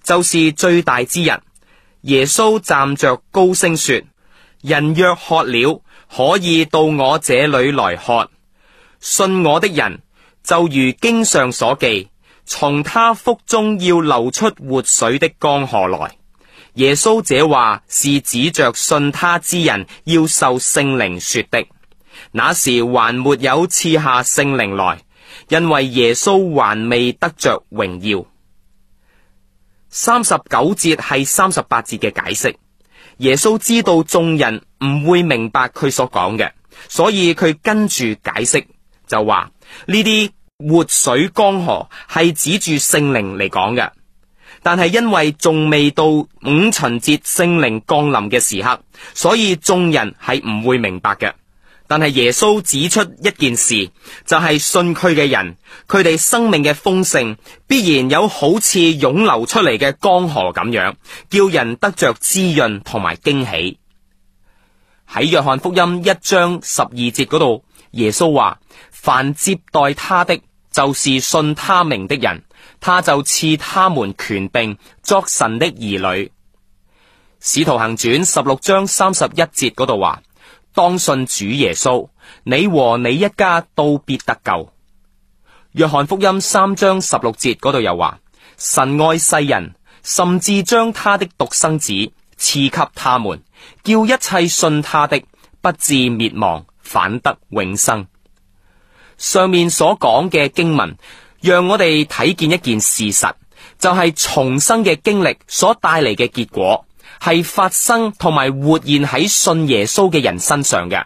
就是最大之日。耶穌站着高聲說：人若渴了，可以到我這裏來喝。信我的人，就如經上所記，從他腹中要流出活水的江河來。耶穌這話是指着信他之人要受聖靈說的。那時還沒有賜下聖靈來，因為耶穌還未得着榮耀。39節係38節嘅解釋。耶穌知道眾人唔會明白佢所講嘅，所以佢跟住解釋，就話呢啲活水江河係指住聖靈嚟講嘅。但係因為仲未到五旬節聖靈降臨嘅時刻，所以眾人係唔會明白嘅。但係耶穌指出一件事，就係信佢嘅人，佢哋生命嘅豐盛必然有好似湧流出嚟嘅江河咁樣，叫人得着滋潤同埋驚喜。喺約翰福音1章12節嗰度，耶穌話：凡接待他的，就是信他名的人，他就賜他們權柄作神的兒女。使徒行傳16章31節嗰度話：當信主耶穌，你和你一家都必得救。約翰福音3章16節嗰度又話：神愛世人，甚至將他的獨生子賜給他們，叫一切信他的不至滅亡，反得永生。上面所講嘅經文，讓我哋睇見一件事實，就係重生嘅經歷所帶嚟嘅結果，係發生同埋活現喺信耶穌嘅人身上嘅。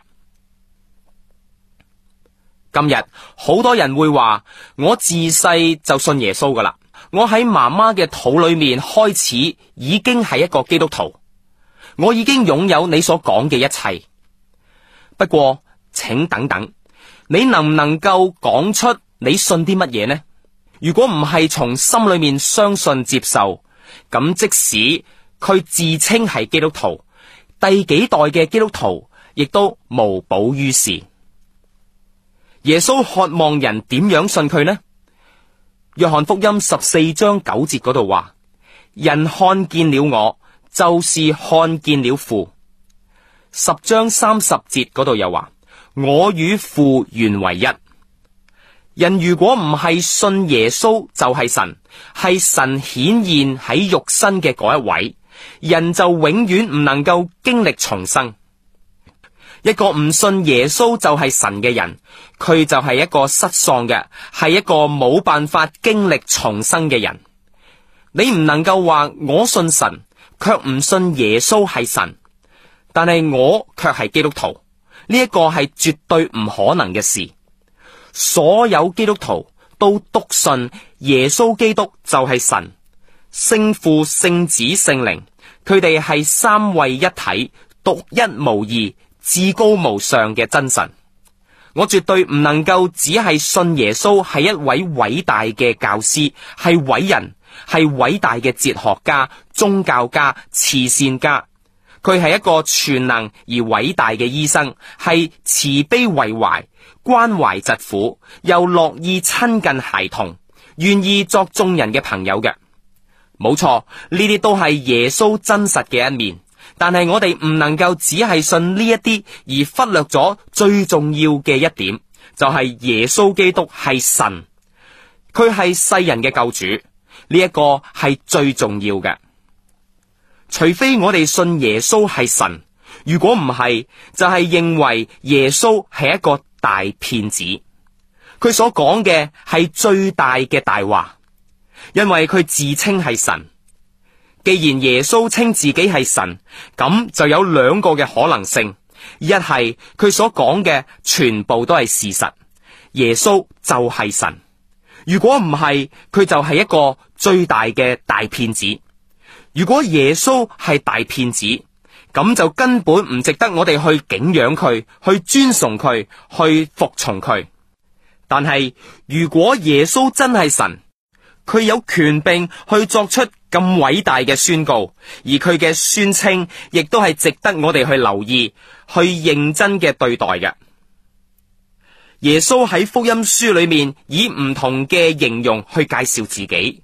今日好多人會話：我自細就信耶穌噶啦，我喺媽媽嘅肚裏面開始已經係一個基督徒，我已經擁有你所講嘅一切。不過請等等，你能唔能夠講出你信啲乜嘢呢？如果唔係從心裏面相信接受，咁即使佢自稱係基督徒，第幾代嘅基督徒亦都無補於事。耶穌渴望人點樣信佢呢？約翰福音14章9節嗰度話：人看見了我，就是看見了父。10章30節嗰度又話：我與父原為一。人如果唔係信耶穌就係神，係神顯現喺肉身嘅嗰一位，人就永遠唔能夠經歷重生。一個唔信耶穌就係神嘅人，佢就係一個失喪嘅，係一個冇辦法經歷重生嘅人。你唔能夠話我信神，卻唔信耶穌係神，但係我卻係基督徒，呢一個係絕對唔可能嘅事。所有基督徒都篤信耶穌基督就係神，聖父、聖子、聖靈，佢哋係三位一體，獨一無二，至高無上嘅真神。我絕對唔能夠只係信耶穌係一位偉大嘅教師，係偉人，係偉大嘅哲學家、宗教家、慈善家。佢係一個全能而偉大嘅醫生，係慈悲為懷，關懷疾苦，又樂意親近孩童，願意作眾人嘅朋友嘅。冇錯，呢啲都係耶穌真實嘅一面。但係我哋唔能夠只係信呢一啲，而忽略咗最重要嘅一點，就係耶穌基督係神，佢係世人嘅救主，呢一個係最重要嘅。除非我哋信耶穌係神，如果唔係，就係認為耶穌係一個大騙子，佢所講嘅係最大嘅大話，因為佢自稱係神。既然耶穌稱自己係神，咁就有兩個嘅可能性：一係佢所講嘅全部都係事實，耶穌就係神；如果唔係，佢就係一個最大嘅大騙子。如果耶穌係大騙子，咁就根本唔值得我哋去敬仰佢，去尊崇佢，去服從佢。但係如果耶穌真係神，佢有權柄去作出咁偉大嘅宣告，而佢嘅宣稱亦都係值得我哋去留意，去認真嘅對待嘅。耶穌喺福音書裏面以唔同嘅形容去介紹自己，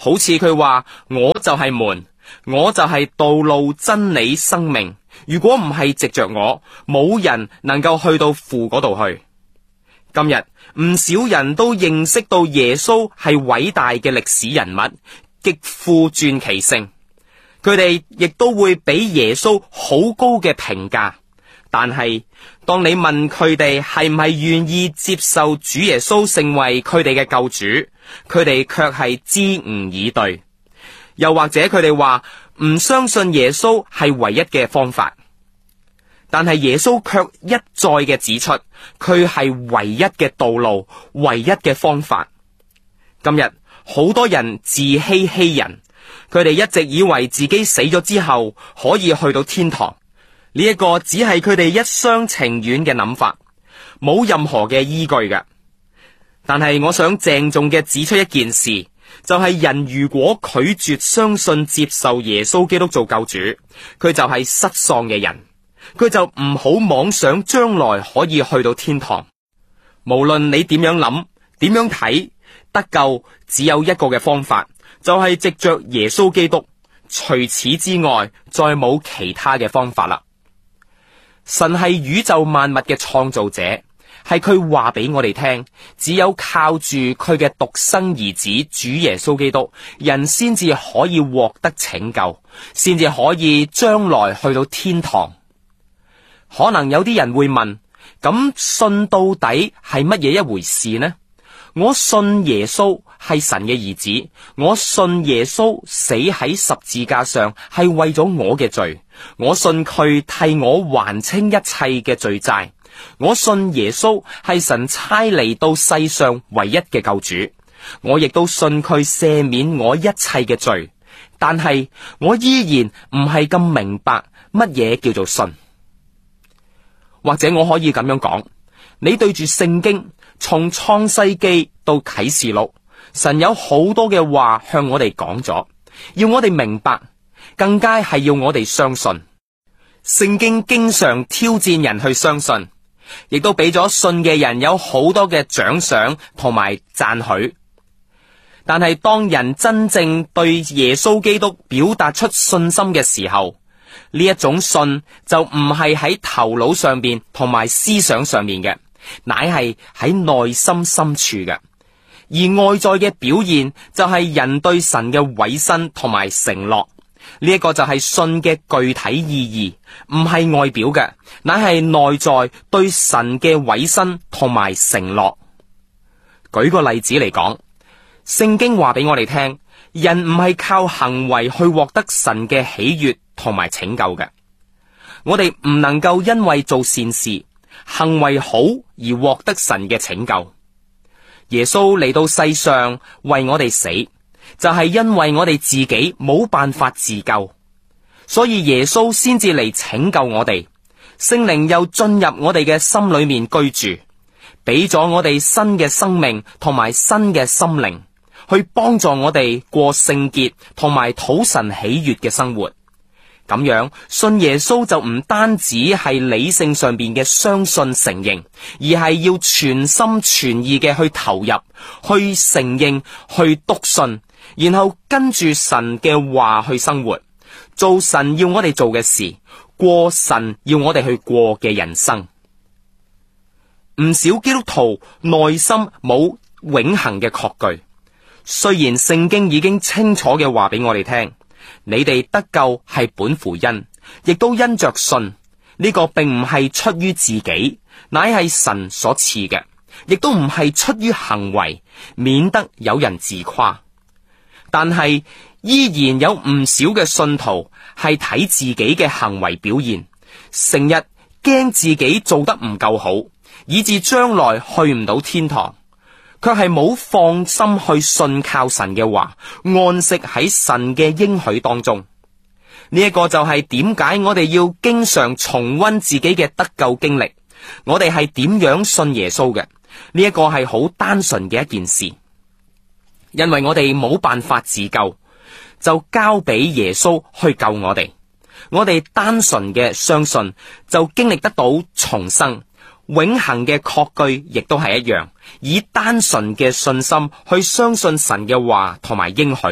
好似佢話，我就係門，我就係道路、真理、生命。如果唔係藉着我，冇人能夠去到父嗰度去。今日唔少人都認識到耶穌係偉大嘅歷史人物，極富傳奇性。佢哋亦都會俾耶穌好高嘅評價。但係當你問佢哋係唔係願意接受主耶穌成為佢哋嘅救主，佢哋卻係支吾以對。又或者佢哋話唔相信耶穌係唯一嘅方法。但係耶穌卻一再嘅指出，佢係唯一嘅道路，唯一嘅方法。今日好多人自欺欺人，佢哋一直以為自己死咗之後可以去到天堂，呢一個只係佢哋一廂情願嘅諗法，冇任何嘅依據嘅。但係我想鄭重嘅指出一件事，就係人如果拒絕相信接受耶穌基督做救主，佢就係失喪嘅人。佢就唔好妄想將來可以去到天堂。無論你點樣諗，點樣睇，得救只有一個嘅方法，就係藉着耶穌基督。除此之外，再冇其他嘅方法啦。神係宇宙萬物嘅創造者，係佢話俾我哋聽，只有靠住佢嘅獨生兒子主耶穌基督，人先至可以獲得拯救，先至可以將來去到天堂。可能有啲人會問，咁信到底係乜嘢一回事呢？我信耶穌係神嘅兒子，我信耶穌死喺十字架上係為咗我嘅罪，我信佢替我還清一切嘅罪債，我信耶穌係神差嚟到世上唯一嘅救主，我亦都信佢赦免我一切嘅罪。但係我依然唔係咁明白乜嘢叫做信。或者我可以咁樣講，你對住聖經從創世記到啟示錄，神有好多嘅話向我哋講咗，要我哋明白，更加係要我哋相信。聖經經常挑戰人去相信，亦都俾咗信嘅人有好多嘅獎賞同埋讚許。但係當人真正對耶穌基督表達出信心嘅時候，呢一種信就唔係喺頭腦上邊同埋思想上面嘅，乃係喺內心深處嘅。而外在嘅表現就係人對神嘅委身同埋承諾，呢一個就係信嘅具體意義，唔係外表嘅，乃係內在對神嘅委身同埋承諾。舉個例子嚟講，聖經話俾我哋聽，人唔係靠行為去獲得神嘅喜悅同埋拯救嘅。我哋唔能夠因為做善事行為好而獲得神嘅拯救。耶穌嚟到世上為我哋死，就係因為我哋自己冇辦法自救，所以耶穌先至嚟拯救我哋。聖靈又進入我哋嘅心裏面居住，俾咗我哋新嘅生命同埋新嘅心靈，去幫助我哋過聖潔同埋討神喜悅嘅生活。咁樣信耶穌就唔單止係理性上邊嘅相信承認，而係要全心全意嘅去投入，去承認，去篤信，然後跟住神嘅話去生活，做神要我哋做嘅事，過神要我哋去過嘅人生。唔少基督徒內心冇永恆嘅確據，雖然聖經已經清楚嘅話俾我哋聽，你哋得救係本乎恩，亦都因着信。呢個並唔係出於自己，乃係神所賜嘅，亦都唔係出於行為，免得有人自誇。但係依然有唔少嘅信徒係睇自己嘅行為表現，成日驚自己做得唔夠好，以致將來去唔到天堂，卻係冇放心去信靠神嘅話，安息喺神嘅應許當中。呢一個就係點解我哋要經常重溫自己嘅得救經歷，我哋係點樣信耶穌嘅。呢一個係好單純嘅一件事，因為我哋冇辦法自救，就交俾耶穌去救我哋。我哋單純嘅相信，就經歷得到重生。永恆嘅確據亦都係一樣，以單純嘅信心去相信神嘅話同埋應許，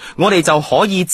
我哋就可以